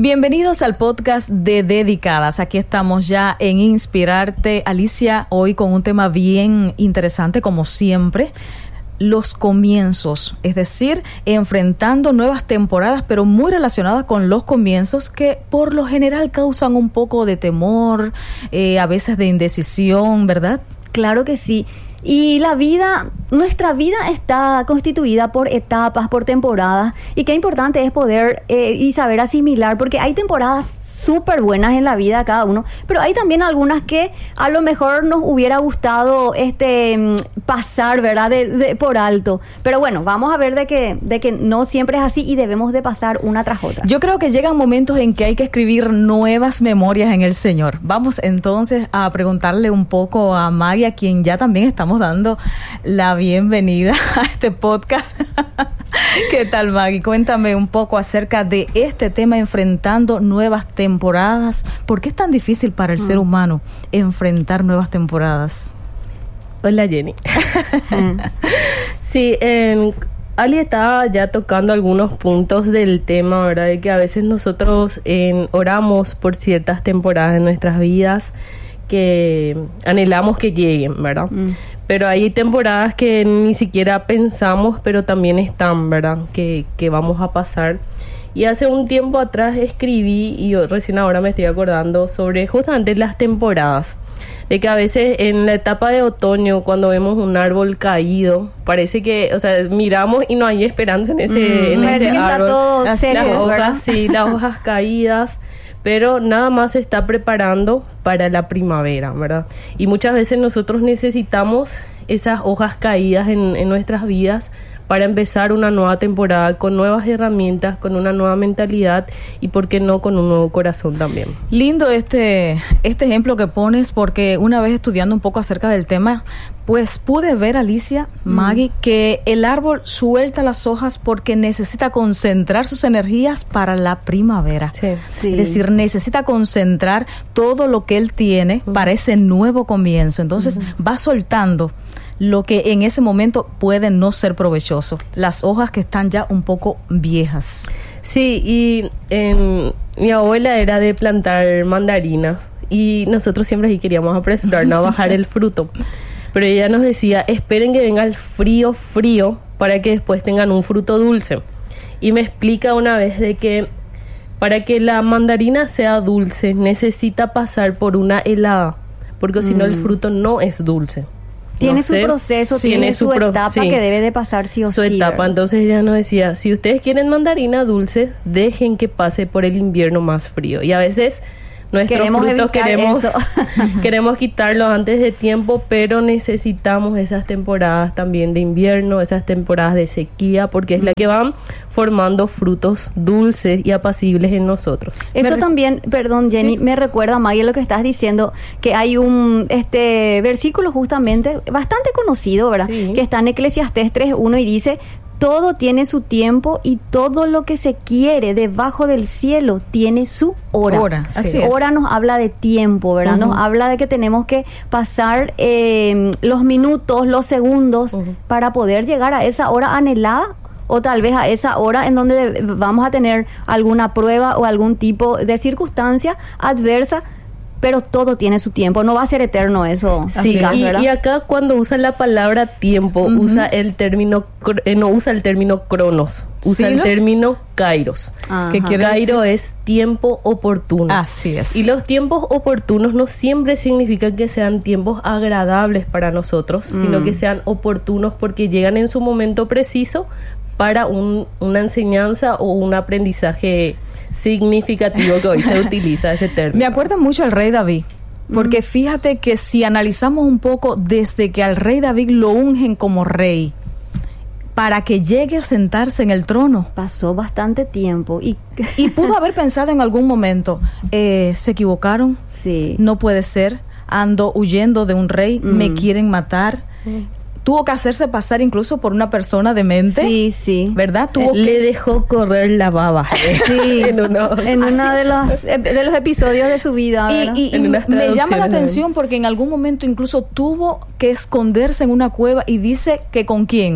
Bienvenidos al podcast de Dedicadas. Aquí estamos ya en Inspirarte. Alicia, hoy con un tema bien interesante, como siempre. Los comienzos, es decir, enfrentando nuevas temporadas, pero muy relacionadas con los comienzos que por lo general causan un poco de temor, a veces de indecisión, ¿verdad? Claro que sí. Y nuestra vida está constituida por etapas, por temporadas, y qué importante es poder y saber asimilar, porque hay temporadas súper buenas en la vida de cada uno, pero hay también algunas que a lo mejor nos hubiera gustado pasar, ¿verdad? Por alto. Pero bueno, vamos a ver de que no siempre es así y debemos de pasar una tras otra. Yo creo que llegan momentos en que hay que escribir nuevas memorias en el Señor. Vamos entonces a preguntarle un poco a Maggie, a quien ya también estamos dando la bienvenida a este podcast. ¿Qué tal, Maggie? Cuéntame un poco acerca de este tema, enfrentando nuevas temporadas. ¿Por qué es tan difícil para el ser humano enfrentar nuevas temporadas? Hola, Jenny. Sí, Ali estaba ya tocando algunos puntos del tema, ¿verdad? De que a veces nosotros oramos por ciertas temporadas en nuestras vidas que anhelamos que lleguen, ¿verdad? Pero hay temporadas que ni siquiera pensamos, pero también están, ¿verdad? Que vamos a pasar. Y hace un tiempo atrás escribí, y yo recién ahora me estoy acordando, sobre justamente las temporadas. De que a veces en la etapa de otoño, cuando vemos un árbol caído, parece que, o sea, miramos y no hay esperanza en ese parece que árbol. Está todo serio, las hojas, ¿verdad? sí, las hojas caídas. Pero nada más se está preparando para la primavera, ¿verdad? Y muchas veces nosotros necesitamos esas hojas caídas en nuestras vidas para empezar una nueva temporada con nuevas herramientas, con una nueva mentalidad y, ¿por qué no, con un nuevo corazón también? Lindo este ejemplo que pones, porque una vez estudiando un poco acerca del tema, pues pude ver, Alicia, Maggie, que el árbol suelta las hojas porque necesita concentrar sus energías para la primavera. Sí. Es decir, necesita concentrar todo lo que él tiene para ese nuevo comienzo. Entonces va soltando lo que en ese momento puede no ser provechoso, las hojas que están ya un poco viejas. Sí, y mi abuela era de plantar mandarinas y nosotros siempre queríamos apresurarnos a bajar el fruto. Pero ella nos decía, esperen que venga el frío para que después tengan un fruto dulce. Y me explica una vez de que para que la mandarina sea dulce necesita pasar por una helada, porque si no el fruto no es dulce. Tiene su proceso, tiene su etapa que debe de pasar sí o sí. Su etapa, ¿verdad? Entonces ella nos decía, si ustedes quieren mandarina dulce, dejen que pase por el invierno más frío. Y a veces nuestros frutos queremos quitarlos antes de tiempo, pero necesitamos esas temporadas también de invierno, esas temporadas de sequía, porque es la que van formando frutos dulces y apacibles en nosotros. Eso también, perdón, Jenny, me recuerda, Maggie, lo que estás diciendo, que hay un versículo justamente bastante conocido, ¿verdad? Sí. Que está en Eclesiastés 3:1 y dice: todo tiene su tiempo y todo lo que se quiere debajo del cielo tiene su hora. Así es. Hora nos habla de tiempo, ¿verdad? Nos habla de que tenemos que pasar los minutos, los segundos para poder llegar a esa hora anhelada, o tal vez a esa hora en donde vamos a tener alguna prueba o algún tipo de circunstancia adversa. Pero todo tiene su tiempo, no va a ser eterno eso. Sí, y acá cuando usa la palabra tiempo, usa el término, no usa el término cronos, usa el término kairos. ¿Qué quiere Kairo decir? Es tiempo oportuno. Así es. Y los tiempos oportunos no siempre significan que sean tiempos agradables para nosotros, sino que sean oportunos porque llegan en su momento preciso para una enseñanza o un aprendizaje significativo, que hoy se utiliza ese término. Me acuerda mucho al rey David, porque fíjate que si analizamos un poco, desde que al rey David lo ungen como rey, para que llegue a sentarse en el trono, pasó bastante tiempo y pudo haber pensado en algún momento, se equivocaron, no puede ser, ando huyendo de un rey, me quieren matar. Tuvo que hacerse pasar incluso por una persona demente. Sí. ¿Verdad? Le dejó correr la baba. Sí, en uno de los episodios de su vida. Y me llama la atención porque en algún momento incluso tuvo que esconderse en una cueva y dice que ¿con quién?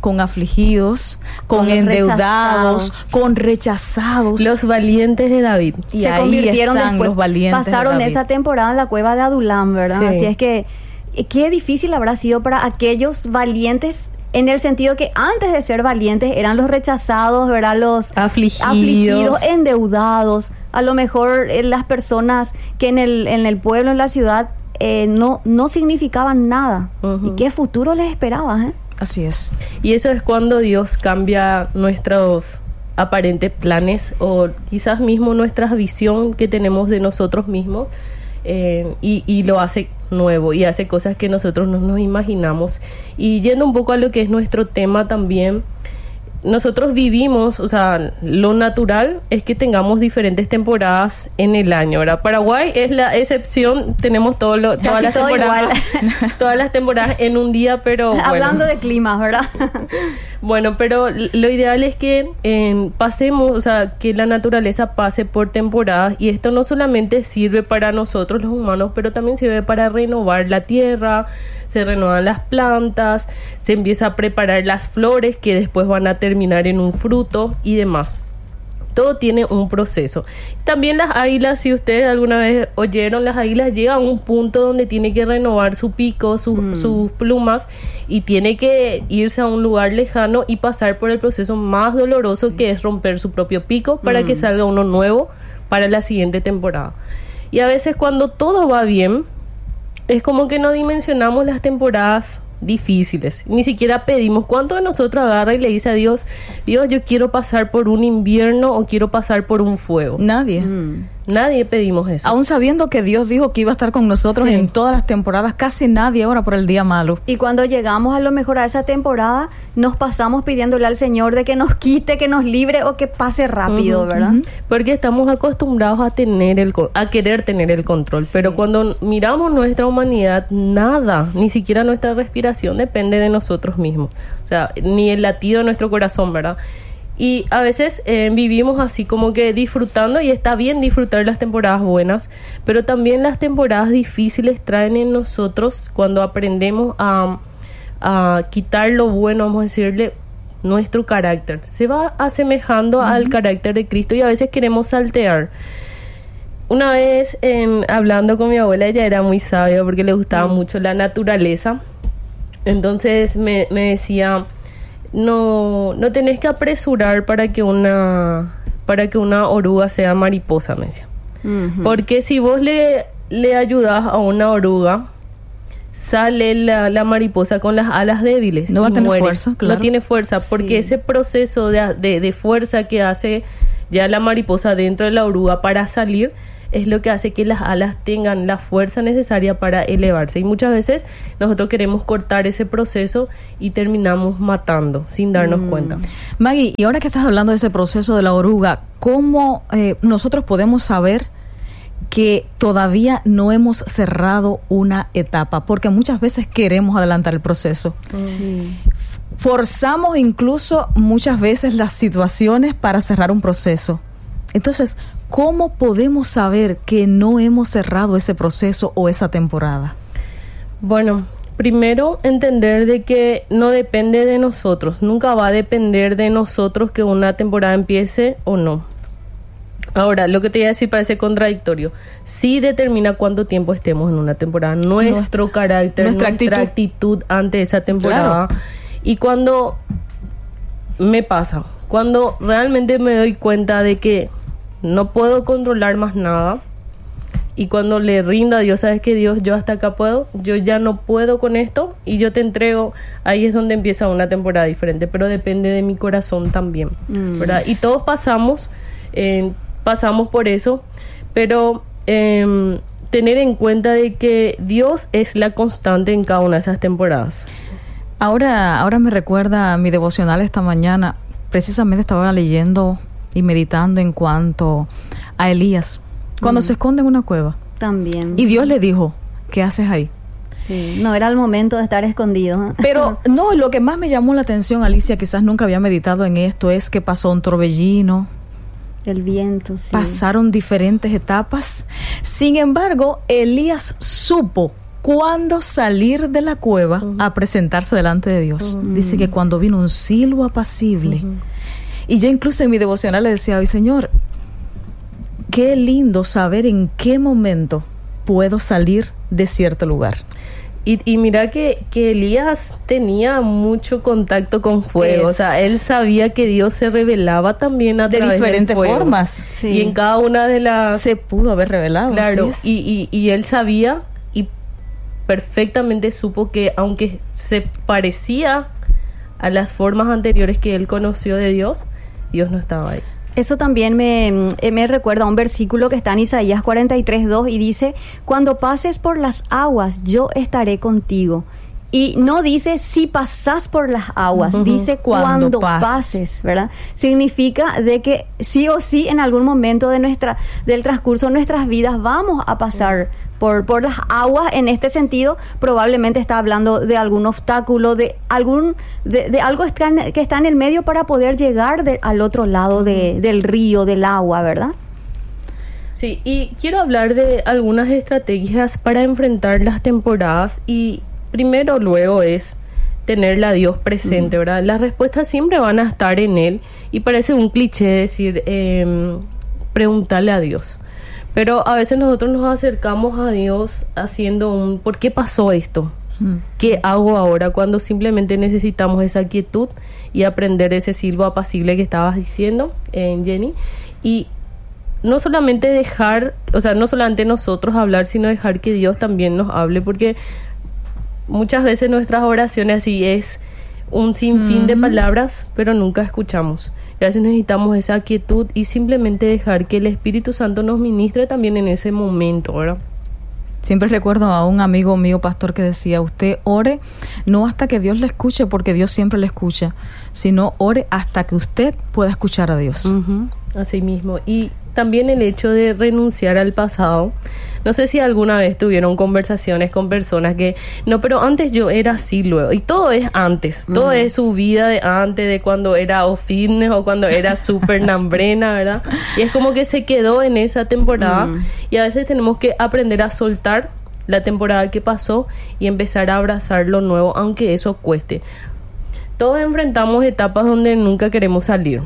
con afligidos, con los endeudados, rechazados. con rechazados. Los valientes de David. Y se ahí convirtieron están después, los valientes de pasaron David. esa temporada en la cueva de Adulam, ¿verdad? Sí. Así es que qué difícil habrá sido para aquellos valientes, en el sentido que antes de ser valientes eran los rechazados, ¿verdad? Los afligidos, endeudados, a lo mejor las personas que en el pueblo, en la ciudad, no significaban nada. Ujú. ¿Y qué futuro les esperaba, eh? Así es. Y eso es cuando Dios cambia nuestros aparentes planes o quizás mismo nuestra visión que tenemos de nosotros mismos, y lo hace nuevo y hace cosas que nosotros no nos imaginamos. Y yendo un poco a lo que es nuestro tema también, nosotros vivimos, o sea, lo natural es que tengamos diferentes temporadas en el año, ¿verdad? Paraguay es la excepción, tenemos todas las todo temporadas, todas las temporadas en un día, pero bueno. Hablando de climas, ¿verdad? Bueno, pero lo ideal es que pasemos, o sea, que la naturaleza pase por temporadas, y esto no solamente sirve para nosotros los humanos, pero también sirve para renovar la tierra, se renuevan las plantas, se empieza a preparar las flores que después van a terminar en un fruto y demás. Todo tiene un proceso. También las águilas, si ustedes alguna vez oyeron, las águilas llegan a un punto donde tiene que renovar su pico, sus plumas, y tiene que irse a un lugar lejano y pasar por el proceso más doloroso, que es romper su propio pico para que salga uno nuevo para la siguiente temporada. Y a veces cuando todo va bien, es como que no dimensionamos las temporadas difíciles, ni siquiera pedimos. ¿Cuánto de nosotros agarra y le dice a Dios, Dios, yo quiero pasar por un invierno o quiero pasar por un fuego? Nadie. Nadie pedimos eso. Aún sabiendo que Dios dijo que iba a estar con nosotros Sí. en todas las temporadas, casi nadie ora por el día malo. Y cuando llegamos a lo mejor a esa temporada, nos pasamos pidiéndole al Señor de que nos quite, que nos libre o que pase rápido, ¿verdad? Porque estamos acostumbrados a querer tener el control. Pero cuando miramos nuestra humanidad, nada, ni siquiera nuestra respiración depende de nosotros mismos. O sea, ni el latido de nuestro corazón, ¿verdad? Y a veces vivimos así como que disfrutando, y está bien disfrutar las temporadas buenas, pero también las temporadas difíciles traen en nosotros, cuando aprendemos a quitar lo bueno, vamos a decirle, nuestro carácter. Se va asemejando al carácter de Cristo, y a veces queremos saltear. Una vez hablando con mi abuela, ella era muy sabia porque le gustaba mucho la naturaleza. Entonces me decía, no tenés que apresurar para que una oruga sea mariposa, me decía. Porque si vos le ayudás a una oruga, sale la mariposa con las alas débiles. No va a tener muere. fuerza, claro. No tiene fuerza, porque ese proceso de fuerza que hace ya la mariposa dentro de la oruga para salir es lo que hace que las alas tengan la fuerza necesaria para elevarse. Y muchas veces nosotros queremos cortar ese proceso y terminamos matando sin darnos cuenta. Maggie, y ahora que estás hablando de ese proceso de la oruga, ¿cómo nosotros podemos saber que todavía no hemos cerrado una etapa? Porque muchas veces queremos adelantar el proceso. Sí. Forzamos incluso muchas veces las situaciones para cerrar un proceso. Entonces, ¿cómo podemos saber que no hemos cerrado ese proceso o esa temporada? Bueno, primero entender de que no depende de nosotros. Nunca va a depender de nosotros que una temporada empiece o no. Ahora, lo que te iba a decir parece contradictorio. Sí determina cuánto tiempo estemos en una temporada. Nuestro carácter, nuestra actitud ante esa temporada. Claro. Y cuando me pasa, cuando realmente me doy cuenta de que no puedo controlar más nada, y cuando le rindo a Dios, sabes que Dios, yo hasta acá puedo, yo ya no puedo con esto y yo te entrego, ahí es donde empieza una temporada diferente, pero depende de mi corazón también, ¿verdad? Y todos pasamos por eso, pero tener en cuenta de que Dios es la constante en cada una de esas temporadas. Ahora me recuerda a mi devocional esta mañana. Precisamente estaba leyendo y meditando en cuanto a Elías, cuando se esconde en una cueva. También. Y Dios le dijo, ¿qué haces ahí? Sí, no era el momento de estar escondido. Pero no, lo que más me llamó la atención, Alicia, quizás nunca había meditado en esto, es que pasó un torbellino. El viento, sí. Pasaron diferentes etapas. Sin embargo, Elías supo cuándo salir de la cueva a presentarse delante de Dios. Dice que cuando vino un silbo apacible. Y yo incluso en mi devocional le decía hoy, Señor, qué lindo saber en qué momento puedo salir de cierto lugar. Y mira que Elías tenía mucho contacto con fuego. O sea, él sabía que Dios se revelaba también a través de diferentes fuego. formas. Sí. Y en cada una de las... Se pudo haber revelado. Claro, y él sabía y perfectamente supo que aunque se parecía a las formas anteriores que él conoció de Dios, Dios no estaba ahí. Eso también me recuerda a un versículo que está en Isaías 43:2 y dice, cuando pases por las aguas, yo estaré contigo. Y no dice si pasas por las aguas, dice cuando pases, ¿verdad? Significa de que sí o sí en algún momento del transcurso de nuestras vidas vamos a pasar por las aguas. En este sentido, probablemente está hablando de algún obstáculo, de algo que está en el medio para poder llegar al otro lado del río, del agua, ¿verdad? Sí, y quiero hablar de algunas estrategias para enfrentar las temporadas y primero luego es tenerla a Dios presente, ¿verdad? Las respuestas siempre van a estar en Él y parece un cliché decir preguntarle a Dios. Pero a veces nosotros nos acercamos a Dios haciendo ¿por qué pasó esto? ¿Qué hago ahora? Cuando simplemente necesitamos esa quietud y aprender ese silbo apacible que estabas diciendo, Jenny. Y no solamente no solamente nosotros hablar, sino dejar que Dios también nos hable, porque muchas veces nuestras oraciones así es un sinfín de palabras, pero nunca escuchamos. Y a veces necesitamos esa quietud y simplemente dejar que el Espíritu Santo nos ministre también en ese momento, ¿verdad? Siempre recuerdo a un amigo mío, pastor, que decía, usted ore no hasta que Dios le escuche, porque Dios siempre le escucha, sino ore hasta que usted pueda escuchar a Dios. Así mismo. Y también el hecho de renunciar al pasado. No sé si alguna vez tuvieron conversaciones con personas que, no, pero antes yo era así luego. Y todo es antes. Todo es su vida de antes, de cuando era o fitness o cuando era súper nambrena, ¿verdad? Y es como que se quedó en esa temporada. Y a veces tenemos que aprender a soltar la temporada que pasó y empezar a abrazar lo nuevo, aunque eso cueste. Todos enfrentamos etapas donde nunca queremos salir.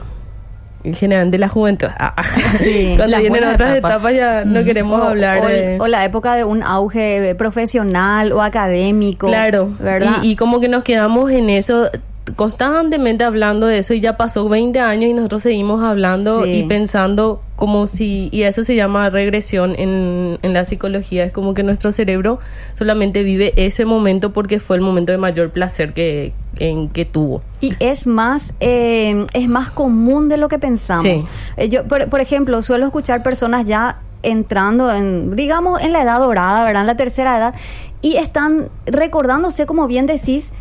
En general de la juventud. Sí, cuando vienen otras etapas ya no queremos hablar o la época de un auge profesional o académico. Claro, ¿verdad? Y como que nos quedamos en eso, constantemente hablando de eso, y ya pasó 20 años y nosotros seguimos hablando y pensando como si, y eso se llama regresión en la psicología, es como que nuestro cerebro solamente vive ese momento porque fue el momento de mayor placer que tuvo. Y es más común de lo que pensamos. Sí. Yo, por ejemplo, suelo escuchar personas ya entrando digamos, en la edad dorada, ¿verdad? En la tercera edad, y están recordándose, como bien decís,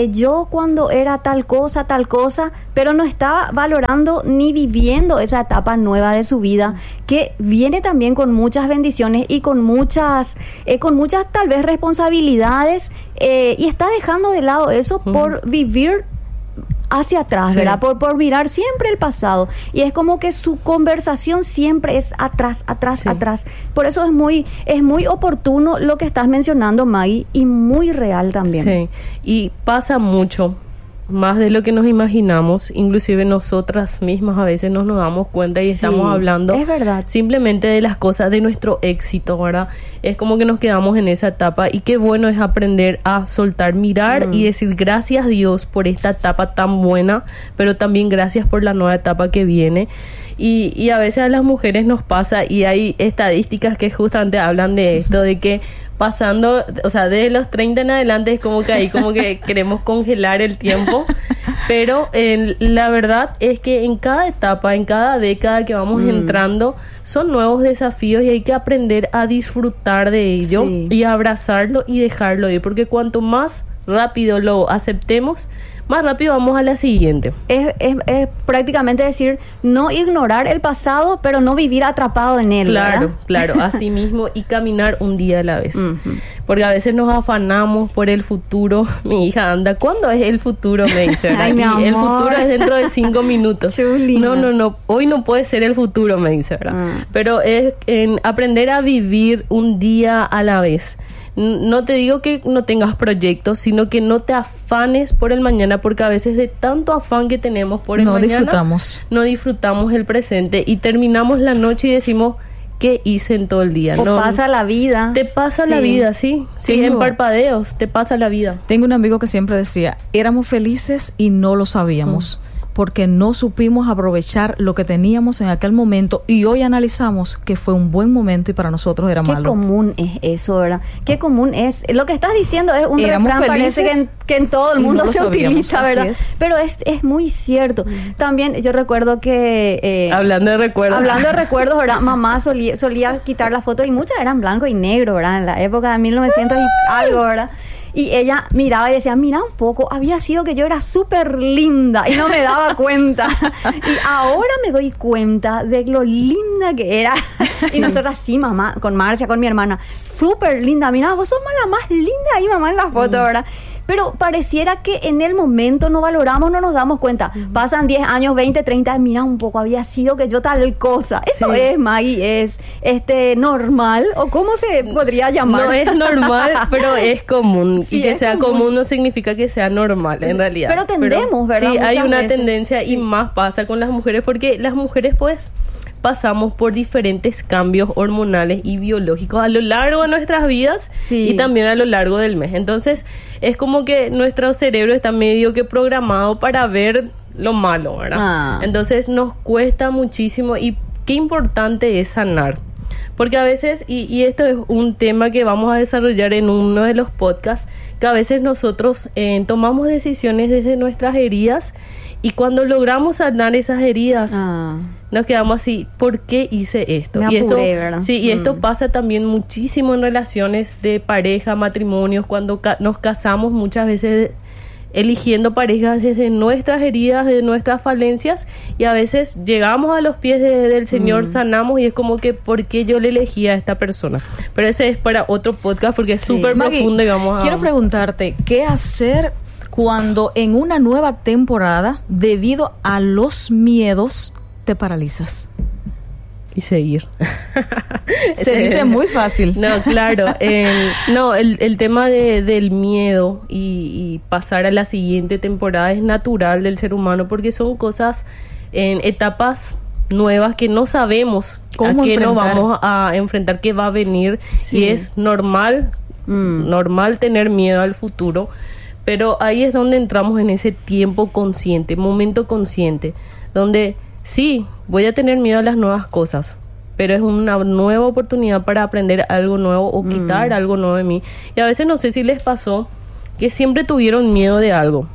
yo cuando era tal cosa, pero no estaba valorando ni viviendo esa etapa nueva de su vida, que viene también con muchas bendiciones y con muchas tal vez responsabilidades, y está dejando de lado eso por vivir hacia atrás, ¿verdad? Por mirar siempre el pasado. Y es como que su conversación siempre es atrás. Por eso es muy oportuno lo que estás mencionando, Maggie, y muy real también. Sí, y pasa mucho, más de lo que nos imaginamos, inclusive nosotras mismas a veces no nos damos cuenta y estamos hablando es verdad. Simplemente de las cosas, de nuestro éxito, ¿verdad? Es como que nos quedamos en esa etapa, y qué bueno es aprender a soltar, mirar y decir gracias Dios por esta etapa tan buena, pero también gracias por la nueva etapa que viene. Y a veces a las mujeres nos pasa, y hay estadísticas que justamente hablan de esto, de que pasando, o sea, desde los 30 en adelante es como que ahí como que queremos congelar el tiempo, pero la verdad es que en cada etapa, en cada década que vamos entrando, son nuevos desafíos y hay que aprender a disfrutar de ello y abrazarlo y dejarlo ir, porque cuanto más rápido lo aceptemos, más rápido vamos a la siguiente. Es prácticamente decir, no ignorar el pasado, pero no vivir atrapado en él, claro, ¿verdad? Claro, así mismo, y caminar un día a la vez. porque a veces nos afanamos por el futuro. Mi hija anda, ¿cuándo es el futuro? Me dice, ¿verdad? Ay, mi amor. El futuro es dentro de 5 minutos. Chulina. No, hoy no puede ser el futuro, me dice, ¿verdad? Pero es en aprender a vivir un día a la vez. No te digo que no tengas proyectos, sino que no te afanes por el mañana, porque a veces de tanto afán que tenemos por el mañana, no disfrutamos el presente y terminamos la noche y decimos, ¿qué hice en todo el día? O pasa la vida. Te pasa la vida, sí. Sí, en parpadeos, te pasa la vida. Tengo un amigo que siempre decía, éramos felices y no lo sabíamos. Porque no supimos aprovechar lo que teníamos en aquel momento y hoy analizamos que fue un buen momento y para nosotros era malo. Qué común es eso, ¿verdad? Qué común es. Lo que estás diciendo es un refrán, parece que en todo el mundo se utiliza, ¿verdad? Pero es muy cierto. También yo recuerdo que... Hablando de recuerdos, ¿verdad? Mamá solía quitar las fotos y muchas eran blanco y negro, ¿verdad? En la época de 1900 y algo, ¿verdad? Y ella miraba y decía, mira un poco, había sido que yo era súper linda y no me daba cuenta. Y ahora me doy cuenta de lo linda que era. Sí. Y nosotras sí, mamá, con Marcia, con mi hermana, súper linda. Mira, vos sos la más linda ahí, mamá, en la foto, ¿verdad? Pero pareciera que en el momento no valoramos, no nos damos cuenta. Pasan 10 años, 20, 30, mira un poco, había sido que yo tal cosa. Eso es, Maggie, es normal, o cómo se podría llamar. No es normal, pero es común. Sí, y que sea común no significa que sea normal, en realidad. Pero tendemos, ¿verdad? Sí, hay una tendencia y más pasa con las mujeres, porque las mujeres, pues, pasamos por diferentes cambios hormonales y biológicos a lo largo de nuestras vidas y también a lo largo del mes. Entonces, es como que nuestro cerebro está medio que programado para ver lo malo, ¿verdad? Entonces, nos cuesta muchísimo y qué importante es sanar. Porque a veces, y esto es un tema que vamos a desarrollar en uno de los podcasts, que a veces nosotros tomamos decisiones desde nuestras heridas y cuando logramos sanar esas heridas, nos quedamos así, ¿por qué hice esto? Me apuré, ¿verdad? Sí, y esto pasa también muchísimo en relaciones de pareja, matrimonios, cuando nos casamos muchas veces eligiendo parejas desde nuestras heridas, de nuestras falencias, y a veces llegamos a los pies del Señor, sanamos y es como que ¿por qué yo le elegí a esta persona? Pero ese es para otro podcast porque es súper profundo y vamos a... Quiero preguntarte, ¿qué hacer cuando en una nueva temporada, debido a los miedos, te paralizas? Y seguir. Se dice muy fácil. No, claro. El tema del miedo y pasar a la siguiente temporada es natural del ser humano porque son cosas en etapas nuevas que no sabemos a qué nos vamos a enfrentar, qué va a venir. Y es normal tener miedo al futuro. Pero ahí es donde entramos en ese tiempo consciente, momento consciente, donde sí, voy a tener miedo a las nuevas cosas, pero es una nueva oportunidad para aprender algo nuevo o quitar algo nuevo de mí. Y a veces no sé si les pasó que siempre tuvieron miedo de algo.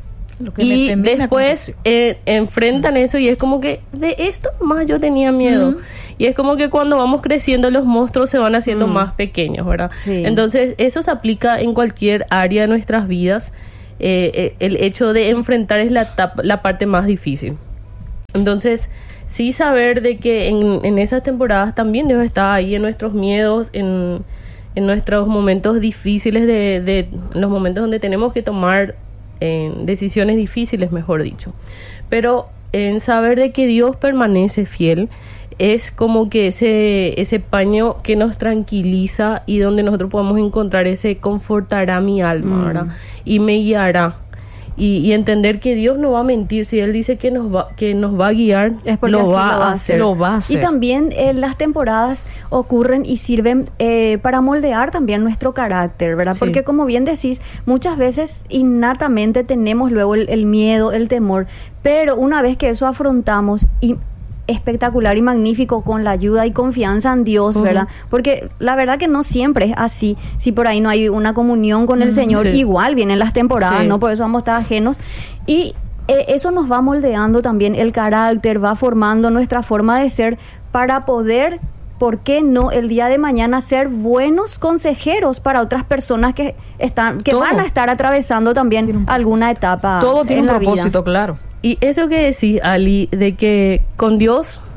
Y después enfrentan eso y es como que de esto más yo tenía miedo. Y es como que cuando vamos creciendo los monstruos se van haciendo más pequeños, ¿verdad? Sí. Entonces eso se aplica en cualquier área de nuestras vidas. El hecho de enfrentar es la parte más difícil. Entonces sí saber de que en esas temporadas también Dios está ahí en nuestros miedos, en nuestros momentos difíciles, de los momentos donde tenemos que tomar decisiones difíciles, mejor dicho. Pero en saber de que Dios permanece fiel es como que ese paño que nos tranquiliza y donde nosotros podemos encontrar ese confortará mi alma, ¿verdad? Y me guiará. Y entender que Dios no va a mentir. Si Él dice que nos va a guiar, es porque lo va a hacer. Y también las temporadas ocurren y sirven para moldear también nuestro carácter, ¿verdad? Sí. Porque como bien decís, muchas veces innatamente tenemos luego el miedo, el temor, pero una vez que eso afrontamos y espectacular y magnífico con la ayuda y confianza en Dios, ¿verdad? Porque la verdad que no siempre es así. Si por ahí no hay una comunión con el Señor, igual vienen las temporadas, ¿no? Por eso vamos a estar ajenos. Y eso nos va moldeando también el carácter, va formando nuestra forma de ser para poder, ¿por qué no el día de mañana ser buenos consejeros para otras personas que van a estar atravesando también alguna etapa? Todo tiene un propósito, claro. Y eso que decís, Ali, de que con Dios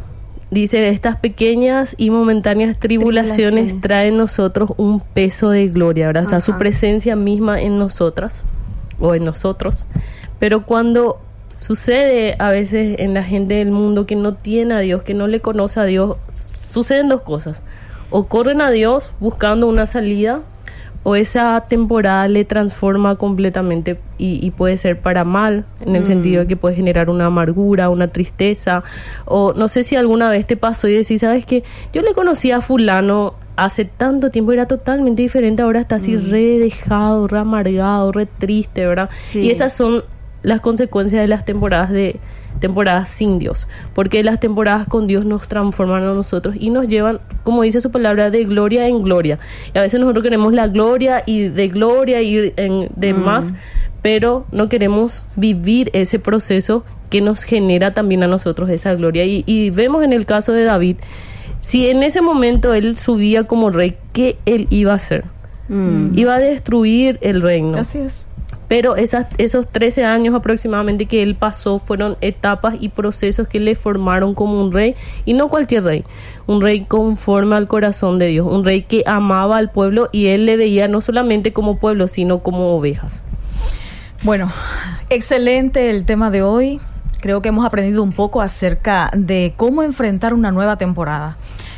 dice, estas pequeñas y momentáneas tribulaciones traen nosotros un peso de gloria, ¿verdad? O sea, su presencia misma en nosotras o en nosotros. Pero cuando sucede a veces en la gente del mundo que no tiene a Dios, que no le conoce a Dios, suceden dos cosas. O corren a Dios buscando una salida, o esa temporada le transforma completamente y puede ser para mal, en el sentido de que puede generar una amargura, una tristeza. O no sé si alguna vez te pasó y decís, ¿sabes qué? Yo le conocí a fulano hace tanto tiempo, era totalmente diferente, ahora está así re dejado, re amargado, re triste, ¿verdad? Sí. Y esas son las consecuencias de las temporadas sin Dios, porque las temporadas con Dios nos transforman a nosotros y nos llevan, como dice su palabra, de gloria en gloria. Y a veces nosotros queremos la gloria y de gloria y de más, pero no queremos vivir ese proceso que nos genera también a nosotros esa gloria. Y vemos en el caso de David, si en ese momento él subía como rey, ¿qué él iba a hacer? Iba a destruir el reino. Así es. Pero esos 13 años aproximadamente que él pasó fueron etapas y procesos que le formaron como un rey, y no cualquier rey, un rey conforme al corazón de Dios, un rey que amaba al pueblo y él le veía no solamente como pueblo, sino como ovejas. Bueno, excelente el tema de hoy. Creo que hemos aprendido un poco acerca de cómo enfrentar una nueva temporada.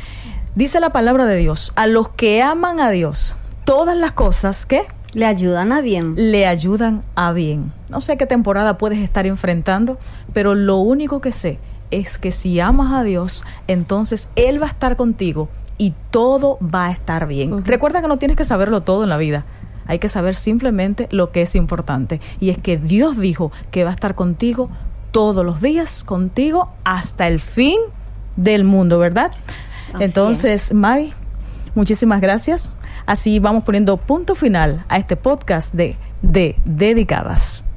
Dice la palabra de Dios, a los que aman a Dios, todas las cosas, ¿qué? Le ayudan a bien. Le ayudan a bien. No sé qué temporada puedes estar enfrentando, pero lo único que sé es que si amas a Dios, entonces Él va a estar contigo y todo va a estar bien. Recuerda que no tienes que saberlo todo en la vida. Hay que saber simplemente lo que es importante. Y es que Dios dijo que va a estar contigo todos los días, contigo hasta el fin del mundo, ¿verdad? Así entonces, es. Maggie, muchísimas gracias. Así vamos poniendo punto final a este podcast de Dedicadas.